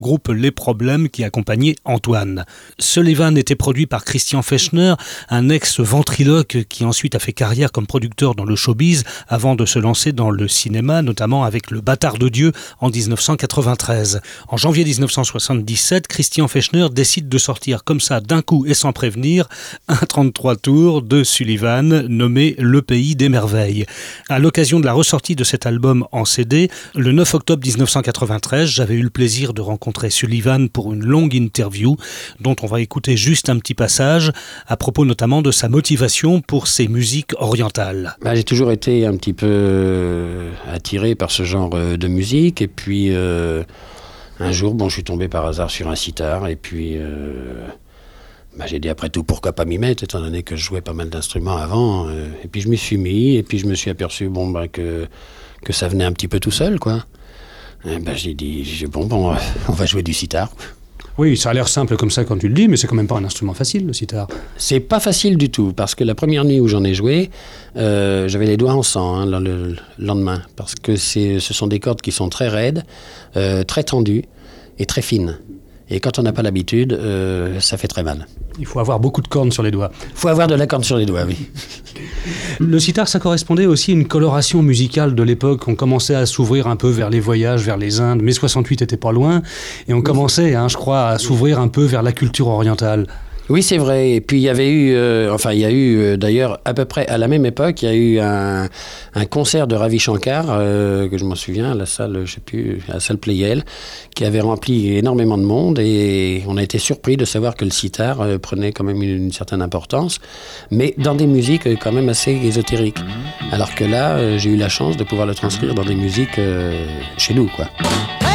groupe Les Problèmes qui accompagnait Antoine. Sullivan était produit par Christian Fechner, un ex-ventriloque qui ensuite a fait carrière comme producteur dans le showbiz avant de se lancer dans le cinéma, notamment avec Le Bâtard de Dieu en 1993. En janvier 1977, Christian Fechner décide de sortir comme ça d'un coup et sans prévenir un 33 tours de Sullivan nommé Le Pays des Merveilles. À l'occasion de la ressortie de cet album en CD, le 9 octobre 1993, j'avais eu le plaisir de rencontrer Sullivan pour une longue interview dont on va écouter juste un petit passage à propos notamment de sa motivation pour ces musiques orientales. J'ai toujours été un petit peu attiré par ce genre de musique et puis un jour je suis tombé par hasard sur un sitar et puis j'ai dit après tout pourquoi pas m'y mettre étant donné que je jouais pas mal d'instruments avant et puis je m'y suis mis et puis je me suis aperçu que ça venait un petit peu tout seul quoi. J'ai dit on va jouer du sitar. Oui, ça a l'air simple comme ça quand tu le dis, mais c'est quand même pas un instrument facile, le sitar. C'est pas facile du tout, parce que la première nuit où j'en ai joué, j'avais les doigts en sang le lendemain, parce que ce sont des cordes qui sont très raides, très tendues et très fines. Et quand on n'a pas l'habitude, ça fait très mal. Il faut avoir beaucoup de cordes sur les doigts. Il faut avoir de la corde sur les doigts, oui. Le sitar, ça correspondait aussi à une coloration musicale de l'époque. On commençait à s'ouvrir un peu vers les voyages, vers les Indes. Mai 68 était pas loin. Et on commençait, je crois, à s'ouvrir un peu vers la culture orientale. Oui, c'est vrai. Et puis il y avait eu, d'ailleurs, à peu près à la même époque, il y a eu un concert de Ravi Shankar, que je m'en souviens, à la salle, à la salle Pleyel, qui avait rempli énormément de monde et on a été surpris de savoir que le sitar prenait quand même une certaine importance, mais dans des musiques quand même assez ésotériques. Alors que là, j'ai eu la chance de pouvoir le transcrire dans des musiques chez nous, quoi.